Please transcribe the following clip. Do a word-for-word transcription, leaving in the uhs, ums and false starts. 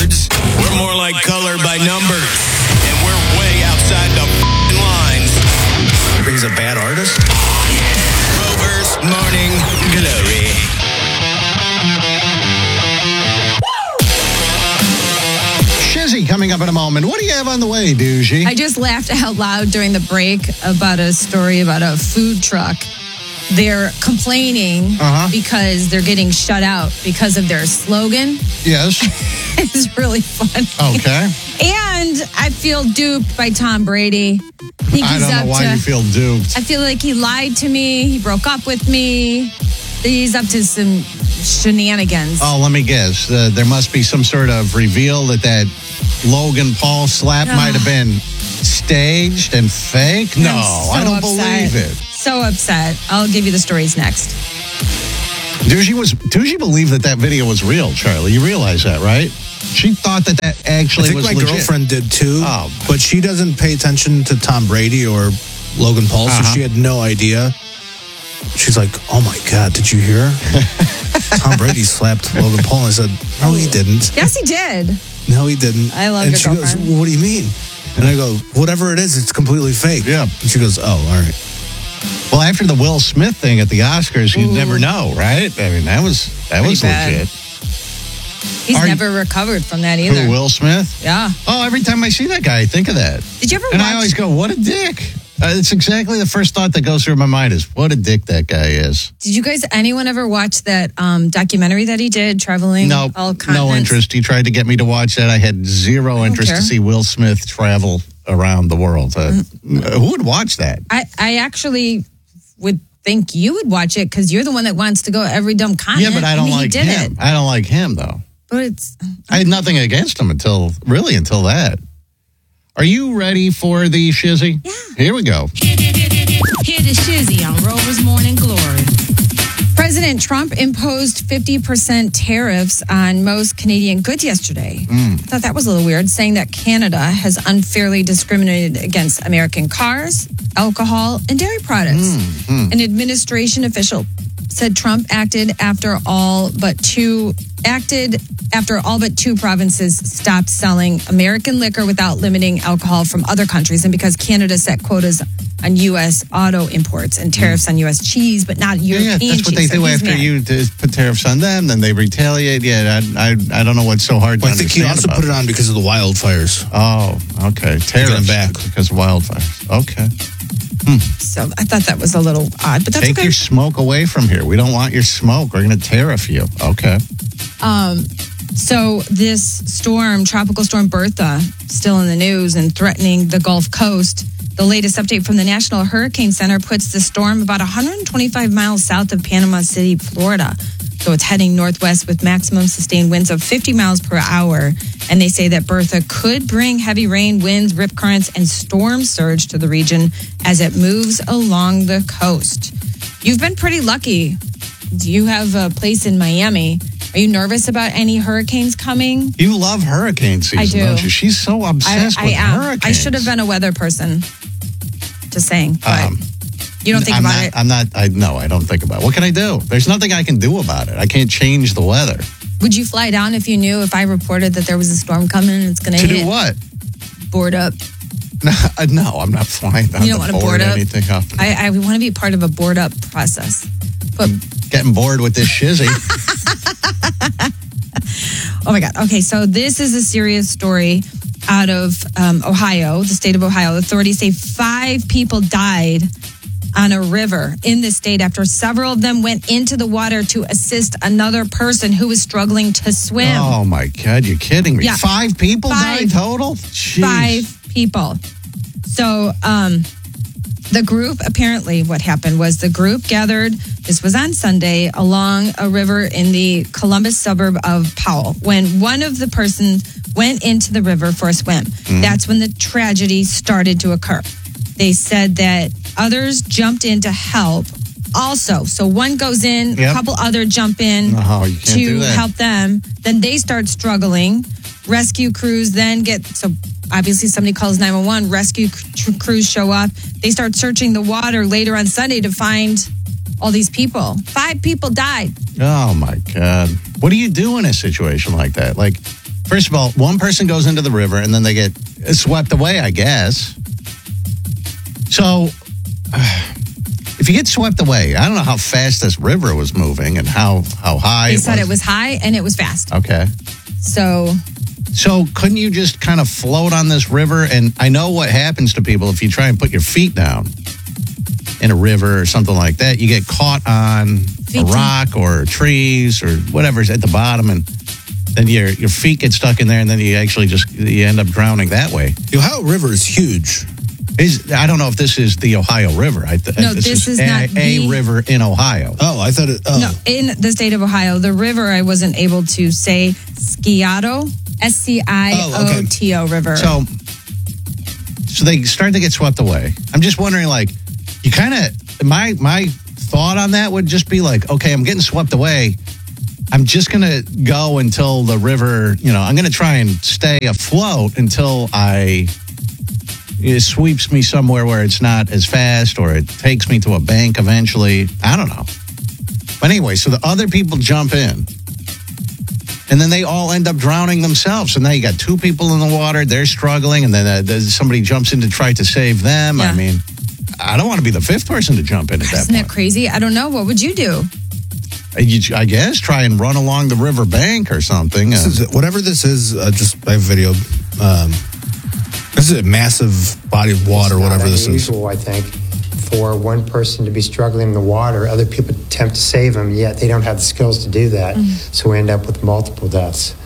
words. We're more like color by numbers. And we're way outside the f***ing lines. He's a bad artist? Rover's Morning Glory. Shizzy coming up in a moment. What do you have on the way, Doogie? I just laughed out loud during the break about a story about a food truck. They're complaining Uh-huh. because they're getting shut out because of their slogan. Yes. It's really funny. Okay. And I feel duped by Tom Brady. I, think I he's don't know up why to, you feel duped. I feel like he lied to me. He broke up with me. He's up to some shenanigans. Oh, let me guess. Uh, there must be some sort of reveal that that Logan Paul slap Ugh. might have been staged and fake. No, I'm so I don't upset. believe it. So upset. I'll give you the stories next. Doogie was Doogie believed that that video was real, Charlie. You realize that, right? She thought that that actually I think was my legit. girlfriend did too, Oh. but she doesn't pay attention to Tom Brady or Logan Paul, so Uh-huh. she had no idea. She's like, oh my God, did you hear? Tom Brady slapped Logan Paul. And I said, no, he didn't. Yes, he did. No, he didn't. I love and your she goes, girlfriend. well, what do you mean? And I go, whatever it is, it's completely fake. Yeah. And she goes, oh, all right. Well, after the Will Smith thing at the Oscars, you'd Ooh. never know, right? I mean, that was that Pretty was bad. legit. He's Are you- never recovered from that either. Who, Will Smith? Yeah. Oh, every time I see that guy, I think of that. Did you ever And watch? I always go, what a dick. Uh, it's exactly the first thought that goes through my mind is, what a dick that guy is. Did you guys, anyone ever watch that um, documentary that he did, traveling No, all continents? no interest. He tried to get me to watch that. I had zero don't interest care. to see Will Smith travel around the world. Uh, Who would watch that? I, I actually would think you would watch it because you're the one that wants to go every dumb continent. Yeah, but I don't and he like did him. It. I don't like him, though. But it's I had nothing against him until, really, until that. Are you ready for the shizzy? Yeah. Here we go. Hear the shizzy on Rover's Morning Glory. President Trump imposed fifty percent tariffs on most Canadian goods yesterday. Mm. I thought that was a little weird, saying that Canada has unfairly discriminated against American cars, alcohol, and dairy products. Mm, An administration official said Trump acted after all but two acted after all but two provinces stopped selling American liquor without limiting alcohol from other countries, and because Canada set quotas on U S auto imports and tariffs on U S cheese, but not Yeah, European yeah, that's what cheese. they So do he's after mad. you to put tariffs on them, then they retaliate. Yeah, I, I, I don't know what's so hard to Well, I think he understand also about put it on because of the wildfires. Oh, okay. Tariffs back. because of wildfires. Okay. So I thought that was a little odd, but that's Take okay. your smoke away from here. We don't want your smoke. We're going to tariff you. Okay. Um, so this storm, tropical storm Bertha, still in the news and threatening the Gulf Coast. The latest update from the National Hurricane Center puts the storm about one hundred twenty-five miles south of Panama City, Florida. So it's heading northwest with maximum sustained winds of fifty miles per hour. And they say that Bertha could bring heavy rain, winds, rip currents, and storm surge to the region as it moves along the coast. You've been pretty lucky. You have a place in Miami. Are you nervous about any hurricanes coming? You love hurricane season, I do. don't you? She's so I, obsessed I with am. hurricanes. I should have been a weather person. Just saying. But Um, you don't think I'm about not, it? I'm not, I no, I don't think about it. What can I do? There's nothing I can do about it. I can't change the weather. Would you fly down if you knew if I reported that there was a storm coming and it's going To hit? do what? Board up. No, uh, no, I'm not flying down You don't the want to board board up? anything up. I, I want to be part of a board up process. But Getting bored with this shizzy. oh my God. Okay, so this is a serious story out of um, Ohio, the state of Ohio. Authorities say five people died on a river in the state after several of them went into the water to assist another person who was struggling to swim. Oh my God, you're kidding me. Yeah. Five people Five. died total? Jeez. Five people. So um, the group, apparently what happened was the group gathered, this was on Sunday, along a river in the Columbus suburb of Powell. When one of the persons went into the river for a swim, Mm-hmm. that's when the tragedy started to occur. They said that others jumped in to help also. So one goes in, Yep. a couple other jump in Oh, you can't to do that. help them. Then they start struggling. Rescue crews then get, so obviously somebody calls nine one one. Rescue c- crews show up. They start searching the water later on Sunday to find all these people. Five people died. Oh my God. What do you do in a situation like that? Like, first of all, one person goes into the river and then they get swept away, I guess. So, if you get swept away, I don't know how fast this river was moving and how, how high They it said was. it was high and it was fast. Okay. So, So couldn't you just kind of float on this river? And I know what happens to people if you try and put your feet down in a river or something like that. You get caught on Feet a rock or trees or whatever's at the bottom, and then your your feet get stuck in there, and then you actually just you end up drowning that way. The Ohio River is huge. Is I don't know if this is the Ohio River. I th- No, this is a, not a the- river in Ohio. Oh, I thought it. Oh, no, in the state of Ohio, the river, I wasn't able to say Sciato, S C I O T O River. So, so they start to get swept away. I'm just wondering, like, you kind of my my thought on that would just be like, okay, I'm getting swept away. I'm just gonna go until the river. You know, I'm gonna try and stay afloat until I it sweeps me somewhere where it's not as fast, or it takes me to a bank eventually. I don't know. But anyway, so the other people jump in. And then they all end up drowning themselves. So now you got two people in the water. They're struggling. And then uh, there's somebody jumps in to try to save them. Yeah. I mean, I don't want to be the fifth person to jump in at that Isn't point. it crazy? I don't know. What would you do? Uh, you- I guess try and run along the river bank or something. this Uh, is, whatever this is, uh, just I have video. Um, this is a massive body of water, It's not whatever this is. unusual, I think, for one person to be struggling in the water. Other people attempt to save them, yet they don't have the skills to do that. So we end up with multiple deaths.